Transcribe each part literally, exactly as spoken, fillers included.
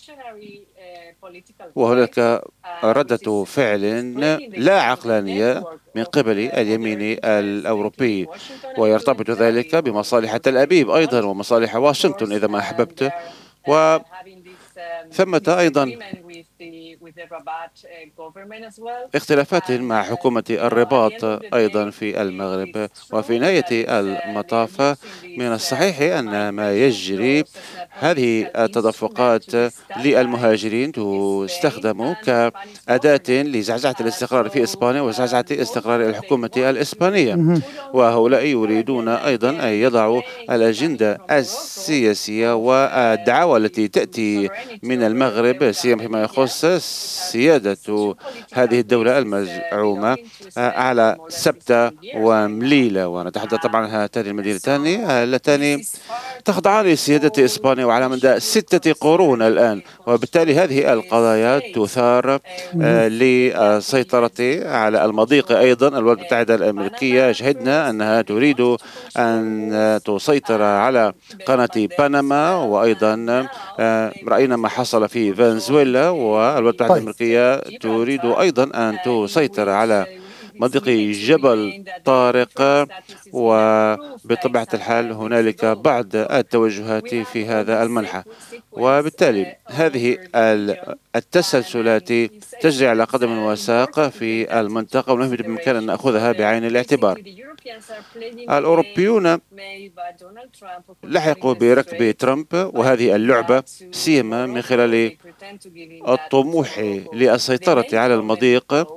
وهناك ردة فعل لا عقلانية من قبل اليمين الأوروبي، ويرتبط ذلك بمصالح تل أبيب أيضا ومصالح واشنطن إذا ما أحببت. وثمة أيضا اختلافات مع حكومة الرباط أيضا في المغرب. وفي نهاية المطاف من الصحيح أن ما يجري، هذه التدفقات للمهاجرين تستخدم كأداة لزعزعة الاستقرار في إسبانيا وزعزعة استقرار الحكومة الإسبانية، وهؤلاء يريدون أيضا أن يضعوا الأجندة السياسية والدعاوى التي تأتي من المغرب سيما فيما يخص سيادة هذه الدولة المزعومة على سبتة ومليلة. ونتحدث طبعا عن هاتان المدينتان اللتان تخضعان لسيادة إسبانيا وعلى مدى ستة قرون الآن، وبالتالي هذه القضايا تثار للسيطرة على المضيق. أيضا الولايات المتحدة الأمريكية شهدنا أنها تريد أن تسيطر على قناة بنما، وأيضا رأينا ما حصل في فنزويلا، والولايات المتحدة الأمريكية تريد أيضا أن تسيطر على مضيق جبل طارق. وبطبيعة الحال هنالك بعض التوجهات في هذا المنحى، وبالتالي هذه التسلسلات تجري على قدم وساق في المنطقة، ونحن بإمكان أن نأخذها بعين الاعتبار. الأوروبيون لحقوا بركب ترامب وهذه اللعبة سيما من خلال الطموح للسيطرة على المضيق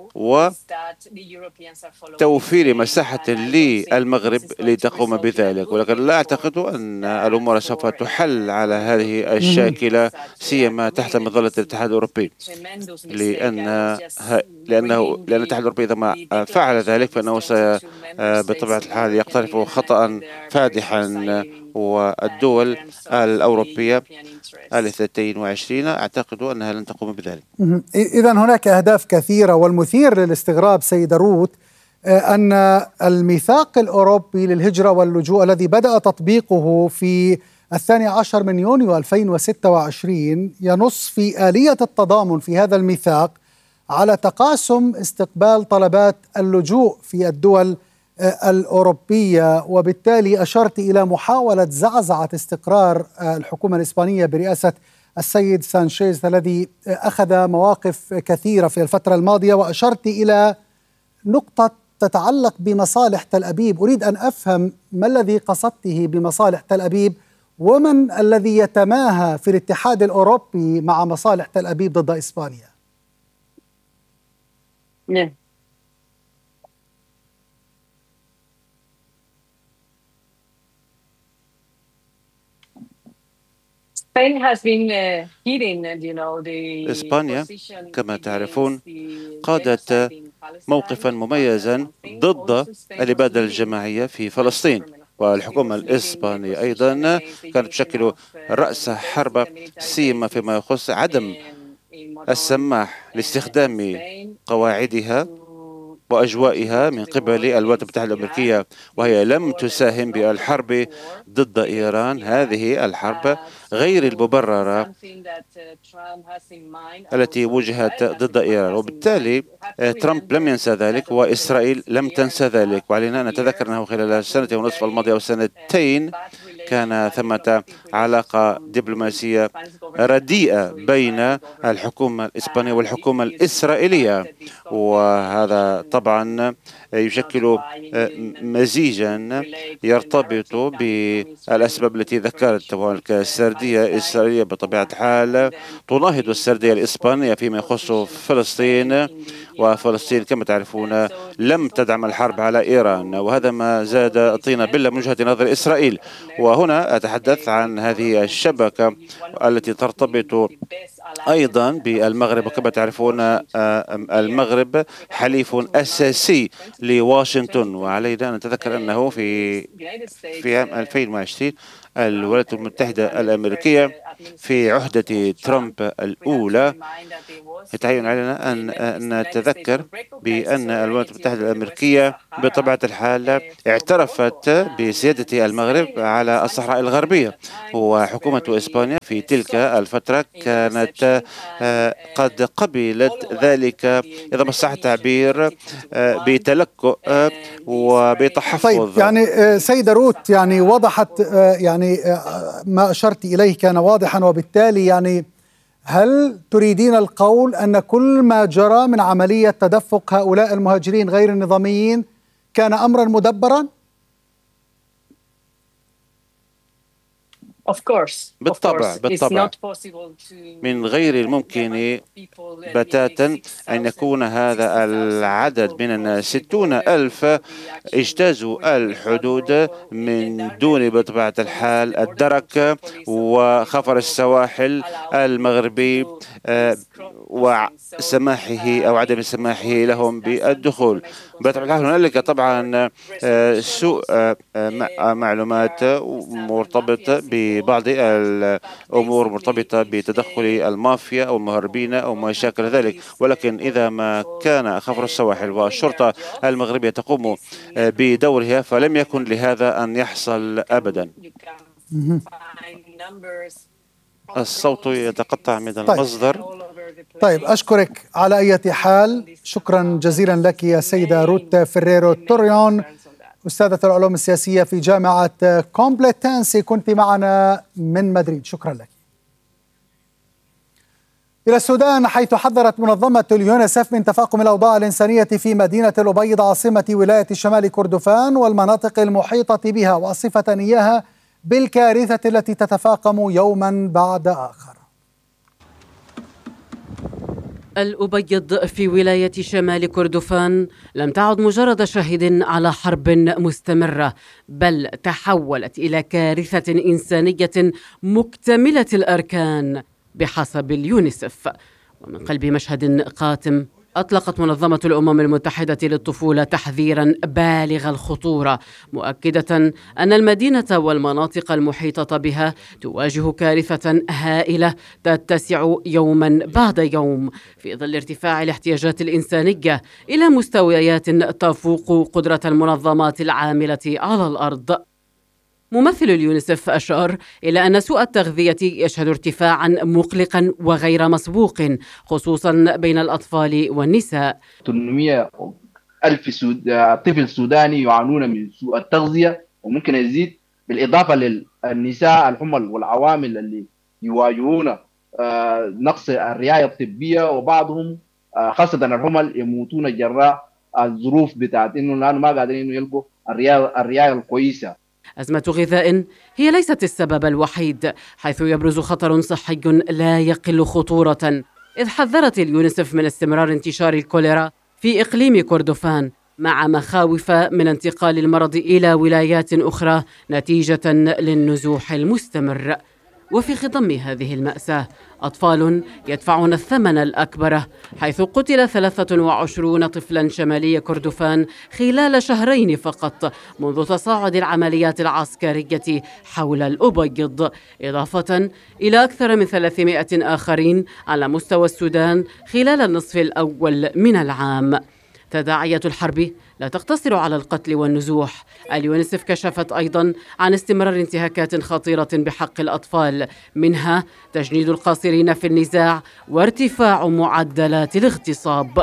وتوفير مساحة للمغرب لتقوم بذلك. ولكن لا أعتقد أن الأمور سوف تحل على هذه الشاكلة سيما تحت مظلة الاتحاد الأوروبي، لأن لأنه لأن الاتحاد الأوروبي إذا ما فعل ذلك فإنه بطبيعة الحال يقترف خطأ فادحا. والدول الأوروبية الاثنتين وعشرين أعتقد أنها لن تقوم بذلك. إذن هناك أهداف كثيرة، والمثير للاستغراب سيد روت أن الميثاق الأوروبي للهجرة واللجوء الذي بدأ تطبيقه في الثاني عشر من يونيو ألفين وستة وعشرين ينص في آلية التضامن في هذا الميثاق على تقاسم استقبال طلبات اللجوء في الدول الأوروبية، وبالتالي أشرت إلى محاولة زعزعة استقرار الحكومة الإسبانية برئاسة السيد سانشيز الذي أخذ مواقف كثيرة في الفترة الماضية، وأشرت إلى نقطة تتعلق بمصالح تل أبيب. أريد أن أفهم ما الذي قصدته بمصالح تل أبيب، ومن الذي يتماهى في الاتحاد الأوروبي مع مصالح تل أبيب ضد إسبانيا؟ نعم. إسبانيا كما تعرفون قادت موقفا مميزا ضد الإبادة الجماعية في فلسطين، والحكومة الإسبانية أيضا كانت تشكل رأس حرب سيما فيما يخص عدم السماح لاستخدام قواعدها وأجوائها من قبل الولايات المتحدة الأمريكية، وهي لم تساهم بالحرب ضد إيران، هذه الحرب غير المبررة التي وجهت ضد إيران. وبالتالي ترامب لم ينسى ذلك وإسرائيل لم تنسى ذلك، وعلينا أن نتذكر أنه خلال السنة ونصف الماضية أو سنتين كان ثمة علاقة دبلوماسية رديئة بين الحكومة الإسبانية والحكومة الإسرائيلية، وهذا طبعا يشكل مزيجا يرتبط بالأسباب التي ذكرت. السردية الإسرائيلية بطبيعة الحال تناهض السردية الإسبانية فيما يخص فلسطين، وفلسطين كما تعرفون لم تدعم الحرب على إيران، وهذا ما زاد طينة بلة من وجهة نظر إسرائيل. وهنا أتحدث عن هذه الشبكة التي ترتبط أيضا بالمغرب، وكما تعرفون المغرب حليف أساسي لواشنطن، وعلينا أن نتذكر أنه في في عام ألفين وعشرين الولايات المتحدة الأمريكية في عهدة ترامب الأولى يتعين علينا أن نتذكر بأن الولايات المتحدة الأمريكية بطبيعة الحال اعترفت بسيادة المغرب على الصحراء الغربية، وحكومة إسبانيا في تلك الفترة كانت قد قبلت ذلك إذا ما صح التعبير بتلكؤ وبتحفظ. طيب يعني سيدة روت، يعني وضحت، يعني ما أشرت إليه كان واضحا، وبالتالي يعني هل تريدين القول أن كل ما جرى من عملية تدفق هؤلاء المهاجرين غير النظاميين كان أمرا مدبرا؟ بالطبع بالطبع من غير الممكن بتاتا أن يكون هذا العدد من الناس ستون ألف اجتازوا الحدود من دون بطبيعة الحال الدرك وخفر السواحل المغربي وسماحه أو عدم سماحه لهم بالدخول. بطبيعة الحال هنالك طبعا سوء معلومات مرتبطة ببعض الأمور مرتبطة بتدخل المافيا أو المهربين أو ما شاكل ذلك، ولكن إذا ما كان خفر السواحل والشرطة المغربية تقوم بدورها فلم يكن لهذا أن يحصل أبدا. الصوت يتقطع من المصدر. طيب أشكرك على أي حال، شكرا جزيلا لك يا سيدة روت فريرو توريون، أستاذة العلوم السياسية في جامعة كومبليتانسي، كنت معنا من مدريد، شكرا لك. إلى السودان، حيث حذرت منظمة اليونيسف من تفاقم الأوضاع الإنسانية في مدينة الأبيض عاصمة ولاية شمال كردفان والمناطق المحيطة بها، وصفة إياها بالكارثة التي تتفاقم يوما بعد آخر. الأبيض في ولاية شمال كردفان لم تعد مجرد شاهد على حرب مستمرة، بل تحولت إلى كارثة إنسانية مكتملة الأركان بحسب اليونيسف. ومن قلب مشهد قاتم أطلقت منظمة الأمم المتحدة للطفولة تحذيرا بالغ الخطورة، مؤكدة أن المدينة والمناطق المحيطة بها تواجه كارثة هائلة تتسع يوما بعد يوم في ظل ارتفاع الاحتياجات الإنسانية إلى مستويات تفوق قدرة المنظمات العاملة على الأرض. ممثل اليونيسف أشار إلى أن سوء التغذية يشهد ارتفاعا مقلقا وغير مسبوق خصوصا بين الأطفال والنساء. ثمانمئة ألف طفل سوداني يعانون من سوء التغذية، وممكن يزيد بالإضافة للنساء الحمل والعوامل اللي يواجهون نقص الرعاية الطبية، وبعضهم خاصة الحمل يموتون جراء الظروف بتاعت إنه ما قادرين يلقوا الرعاية الكويسة. أزمة غذاء هي ليست السبب الوحيد، حيث يبرز خطر صحي لا يقل خطورة، إذ حذرت اليونيسف من استمرار انتشار الكوليرا في إقليم كردفان مع مخاوف من انتقال المرض إلى ولايات أخرى نتيجة للنزوح المستمر. وفي خضم هذه المأساة أطفال يدفعون الثمن الأكبر، حيث قتل ثلاثة وعشرين طفلا شمالي كردفان خلال شهرين فقط منذ تصاعد العمليات العسكرية حول الأبيض، إضافة إلى أكثر من ثلاثمائة آخرين على مستوى السودان خلال النصف الأول من العام. تداعيات الحرب لا تقتصر على القتل والنزوح. اليونيسف كشفت أيضا عن استمرار انتهاكات خطيرة بحق الأطفال، منها تجنيد القاصرين في النزاع وارتفاع معدلات الاغتصاب.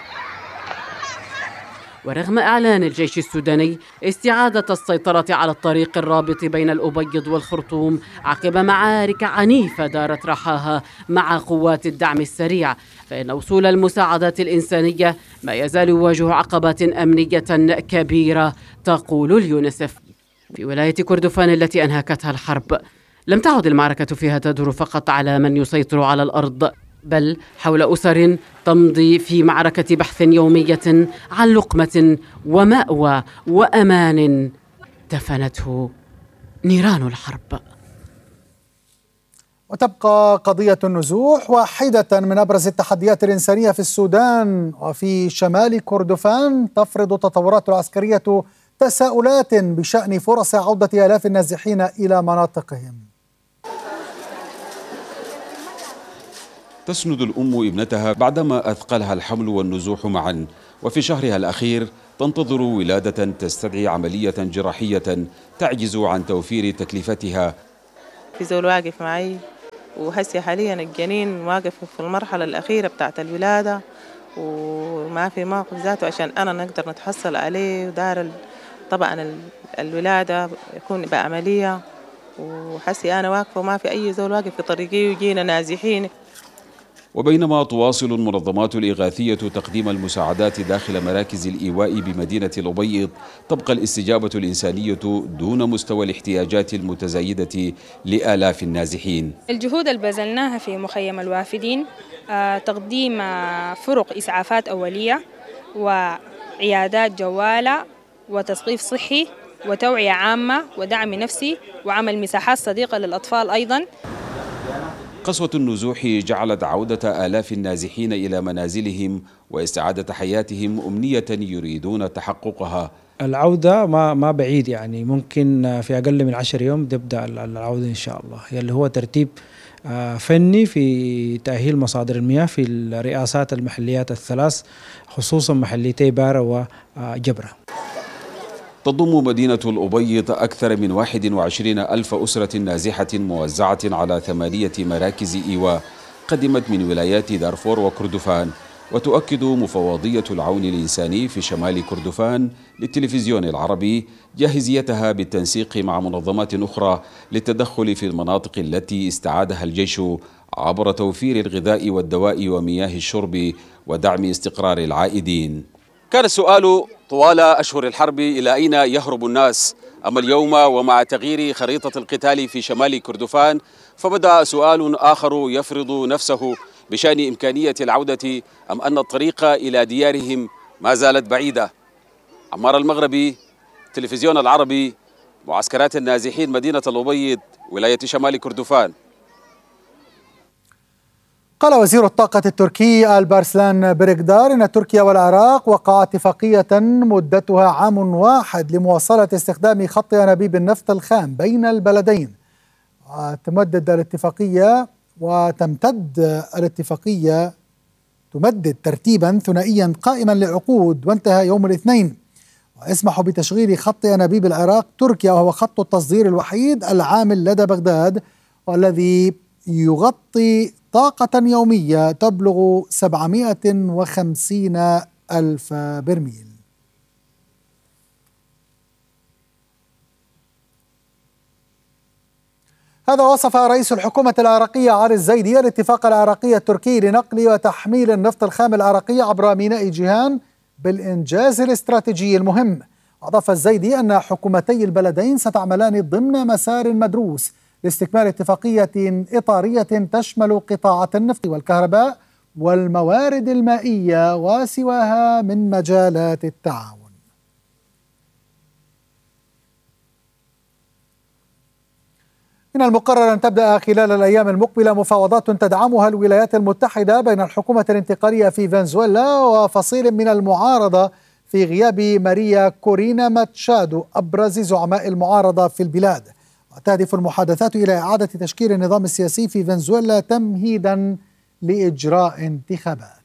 ورغم إعلان الجيش السوداني استعادة السيطرة على الطريق الرابط بين الأبيض والخرطوم عقب معارك عنيفة دارت رحاها مع قوات الدعم السريع، فإن وصول المساعدات الإنسانية ما يزال يواجه عقبات أمنية كبيرة، تقول اليونيسف. في ولاية كردفان التي أنهكتها الحرب لم تعد المعركة فيها تدور فقط على من يسيطر على الأرض، بل حول أسر تمضي في معركة بحث يومية عن لقمة ومأوى وأمان دفنته نيران الحرب. وتبقى قضية النزوح واحدة من أبرز التحديات الإنسانية في السودان، وفي شمال كردفان تفرض التطورات العسكرية تساؤلات بشأن فرص عودة آلاف النازحين إلى مناطقهم. تسند الأم ابنتها بعدما أثقلها الحمل والنزوح معا، وفي شهرها الأخير تنتظر ولادة تستدعي عملية جراحية تعجز عن توفير تكلفتها. في زول واقف معي، وهسه حاليا الجنين واقف في المرحلة الأخيرة بتاعت الولادة، وما في موقف ذاته عشان أنا نقدر نتحصل عليه، ودار طبعا الولادة يكون بعملية، وحسي أنا واقفة وما في أي زول واقف في طريقي ويجينا نازحين. وبينما تواصل المنظمات الإغاثية تقديم المساعدات داخل مراكز الإيواء بمدينة الأبيض، تبقى الاستجابة الإنسانية دون مستوى الاحتياجات المتزايدة لآلاف النازحين. الجهود اللي بذلناها في مخيم الوافدين تقديم فرق إسعافات أولية وعيادات جوالة وتثقيف صحي وتوعية عامة ودعم نفسي وعمل مساحات صديقة للأطفال أيضاً. قسوة النزوح جعلت عودة آلاف النازحين إلى منازلهم واستعادة حياتهم أمنية يريدون تحققها. العودة ما ما بعيد، يعني ممكن في أقل من عشر يوم تبدأ العودة إن شاء الله، اللي هو ترتيب فني في تأهيل مصادر المياه في الرئاسات المحليات الثلاث، خصوصا محليتي بارة وجبرة. تضم مدينة الأبيض أكثر من واحد وعشرين ألف أسرة نازحة موزعة على ثمانية مراكز إيواء قدمت من ولايات دارفور وكردفان. وتؤكد مفوضية العون الإنساني في شمال كردفان للتلفزيون العربي جاهزيتها بالتنسيق مع منظمات أخرى للتدخل في المناطق التي استعادها الجيش عبر توفير الغذاء والدواء ومياه الشرب ودعم استقرار العائدين. كان السؤال طوال أشهر الحرب إلى أين يهرب الناس؟ أما اليوم ومع تغيير خريطة القتال في شمال كردفان فبدأ سؤال آخر يفرض نفسه بشأن إمكانية العودة، أم أن الطريق إلى ديارهم ما زالت بعيدة. عمار المغربي، تلفزيون العربي، معسكرات النازحين، مدينة الأبيض، ولاية شمال كردفان. قال وزير الطاقة التركي البارسلان بريكدار إن تركيا والعراق وقعا اتفاقية مدتها عام واحد لمواصلة استخدام خط أنابيب النفط الخام بين البلدين. تمدد الاتفاقية وتمتد الاتفاقية تمدد ترتيبا ثنائيا قائما لعقود وانتهى يوم الاثنين، ويسمح بتشغيل خط أنابيب العراق تركيا، وهو خط التصدير الوحيد العامل لدى بغداد والذي يغطي طاقة يومية تبلغ سبعمائة وخمسين ألف برميل. هذا وصف رئيس الحكومة العراقية علي الزيدي الاتفاق العراقي التركي لنقل وتحميل النفط الخام العراقي عبر ميناء جيهان بالإنجاز الاستراتيجي المهم. أضاف الزيدي أن حكومتي البلدين ستعملان ضمن مسار مدروس لاستكمال اتفاقية إطارية تشمل قطاعات النفط والكهرباء والموارد المائية وسواها من مجالات التعاون. من المقرر أن تبدأ خلال الأيام المقبلة مفاوضات تدعمها الولايات المتحدة بين الحكومة الانتقالية في فنزويلا وفصيل من المعارضة في غياب ماريا كورينا ماتشادو أبرز زعماء المعارضة في البلاد. وتهدف المحادثات إلى إعادة تشكيل النظام السياسي في فنزويلا تمهيدا لإجراء انتخابات.